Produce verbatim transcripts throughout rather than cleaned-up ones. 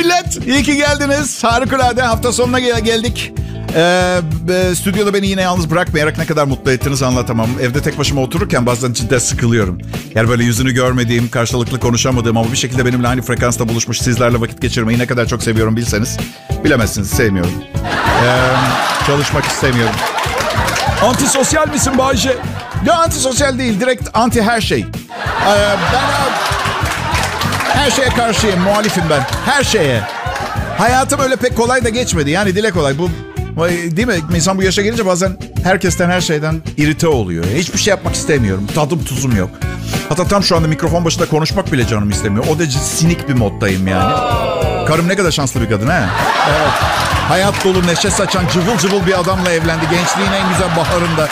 millet. İyi ki geldiniz. Harikulade. Hafta sonuna gel- geldik. Ee, e, stüdyoda beni yine yalnız bırakmayarak ne kadar mutlu ettiniz anlatamam. Evde tek başıma otururken bazen cidden sıkılıyorum. Yani böyle yüzünü görmediğim, karşılıklı konuşamadığım ama bir şekilde benimle aynı frekansta buluşmuş sizlerle vakit geçirmeyi ne kadar çok seviyorum bilseniz. Bilemezsiniz, sevmiyorum. Ee, çalışmak istemiyorum. Antisosyal misin Bayce? Ya antisosyal değil, direkt anti her şey. Ee, ben her şeye karşıyım, muhalifim ben. Her şeye. Hayatım öyle pek kolay da geçmedi. Yani dile kolay. Bu değil mi? İnsan bu yaşa gelince bazen herkesten, her şeyden irite oluyor. Hiçbir şey yapmak istemiyorum. Tadım tuzum yok. Hatta tam şu anda mikrofon başında konuşmak bile canım istemiyor. O derece sinik bir moddayım yani. Karım ne kadar şanslı bir kadın ha? Evet. Hayat dolu, neşe saçan, cıvıl cıvıl bir adamla evlendi. Gençliğin en güzel baharında.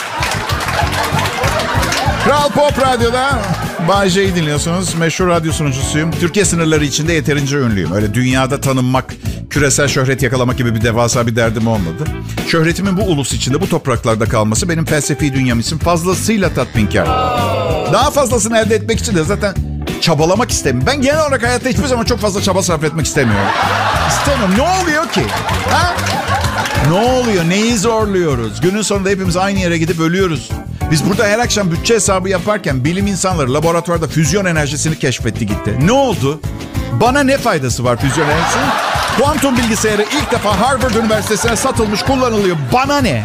Kral Pop Radyo'da Bay J'yi dinliyorsunuz. Meşhur radyo sunucusuyum. Türkiye sınırları içinde yeterince ünlüyüm. Öyle dünyada tanınmak, küresel şöhret yakalamak gibi bir devasa bir derdim olmadı. Şöhretimin bu ulus içinde, bu topraklarda kalması benim felsefi dünyam için fazlasıyla tatminkar. Daha fazlasını elde etmek için de zaten çabalamak istemiyorum. Ben genel olarak hayatta hiçbir zaman çok fazla çaba sarf etmek istemiyorum. İstemiyorum. Ne oluyor ki? Ha? Ne oluyor? Neyi zorluyoruz? Günün sonunda hepimiz aynı yere gidip ölüyoruz. Biz burada her akşam bütçe hesabı yaparken bilim insanları laboratuvarda füzyon enerjisini keşfetti gitti. Ne oldu? Bana ne faydası var füzyon enerjisinin? Kuantum bilgisayarı ilk defa Harvard Üniversitesi'ne satılmış, kullanılıyor. Bana ne?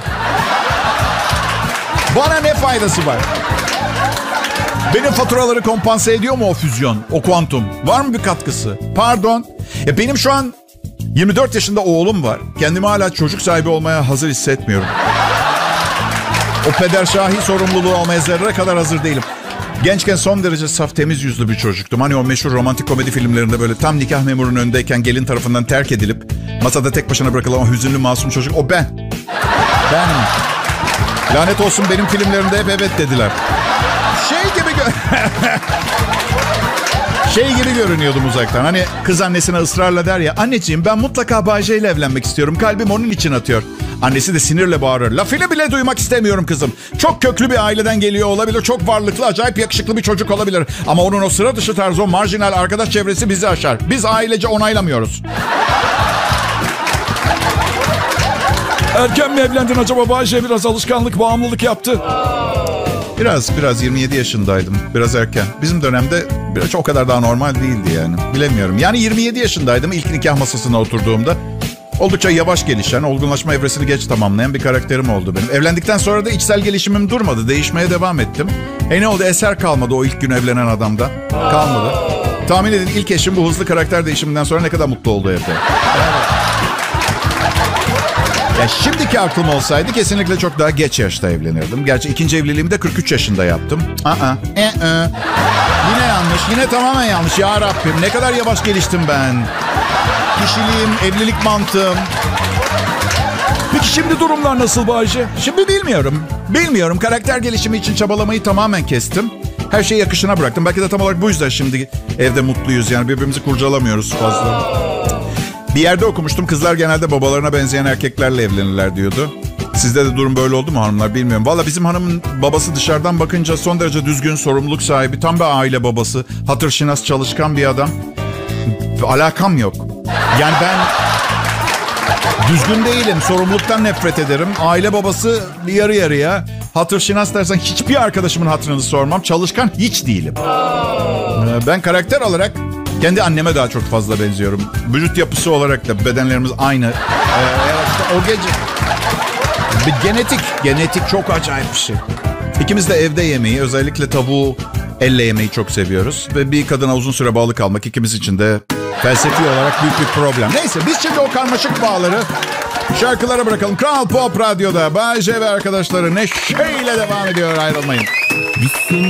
Bana ne faydası var? Benim faturaları kompanse ediyor mu o füzyon, o kuantum? Var mı bir katkısı? Pardon. Ya benim şu an yirmi dört yaşında oğlum var. Kendimi hala çocuk sahibi olmaya hazır hissetmiyorum. O pederşahi sorumluluğu almaya zerre kadar hazır değilim. Gençken son derece saf, temiz yüzlü bir çocuktum. Hani o meşhur romantik komedi filmlerinde böyle tam nikah memurunun önündeyken gelin tarafından terk edilip masada tek başına bırakılan o hüzünlü masum çocuk. O ben. Ben. Lanet olsun, benim filmlerimde hep evet dediler. Şey gibi gö- Şey gibi görünüyordum uzaktan. Hani kız annesine ısrarla der ya, anneciğim ben mutlaka Bay J ile evlenmek istiyorum. Kalbim onun için atıyor. Annesi de sinirle bağırır. Lafını bile duymak istemiyorum kızım. Çok köklü bir aileden geliyor olabilir. Çok varlıklı, acayip yakışıklı bir çocuk olabilir. Ama onun o sıra dışı tarzı, o marjinal arkadaş çevresi bizi aşar. Biz ailece onaylamıyoruz. Erken mi evlendin acaba Bay J? Biraz alışkanlık, bağımlılık yaptı. Biraz, biraz yirmi yedi yaşındaydım. Biraz erken. Bizim dönemde biraz o kadar daha normal değildi yani. Bilemiyorum. Yani yirmi yedi yaşındaydım ilk nikah masasına oturduğumda. Oldukça yavaş gelişen, olgunlaşma evresini geç tamamlayan bir karakterim oldu benim. Evlendikten sonra da içsel gelişimim durmadı. Değişmeye devam ettim. E ne oldu? Eser kalmadı o ilk gün evlenen adamda. Kalmadı. Tahmin edin, ilk eşim bu hızlı karakter değişiminden sonra ne kadar mutlu oldu evde. Evet. Ya şimdiki aklım olsaydı kesinlikle çok daha geç yaşta evlenirdim. Gerçi ikinci evliliğimi de kırk üç yaşında yaptım. Aa, e, e. Yine yanlış, yine tamamen yanlış. Ya Rabbim, ne kadar yavaş geliştim ben. Kişiliğim, evlilik mantığım. Peki şimdi durumlar nasıl Bayce? Şimdi bilmiyorum. Bilmiyorum. Karakter gelişimi için çabalamayı tamamen kestim. Her şeyi akışına bıraktım. Belki de tam olarak bu yüzden şimdi evde mutluyuz. Yani birbirimizi kurcalamıyoruz fazla. Bir yerde okumuştum. Kızlar genelde babalarına benzeyen erkeklerle evlenirler diyordu. Sizde de durum böyle oldu mu hanımlar bilmiyorum. Valla bizim hanımın babası dışarıdan bakınca son derece düzgün, sorumluluk sahibi, tam bir aile babası. Hatırşinas, çalışkan bir adam. Alakam yok. Yani ben düzgün değilim. Sorumluluktan nefret ederim. Aile babası yarı yarıya. Hatırşinas dersen hiçbir arkadaşımın hatırını sormam. Çalışkan hiç değilim. Ben karakter olarak kendi anneme daha çok fazla benziyorum. Vücut yapısı olarak da bedenlerimiz aynı. Ee, o gece... Bir genetik, genetik çok acayip bir şey. İkimiz de evde yemeği, özellikle tavuğu elle yemeyi çok seviyoruz. Ve bir kadına uzun süre bağlı kalmak ikimiz için de felsefi olarak büyük bir problem. Neyse, biz şimdi o karmaşık bağları şarkılara bırakalım. Kral Pop Radyo'da Bay J ve arkadaşları neşeyle devam ediyor, ayrılmayın.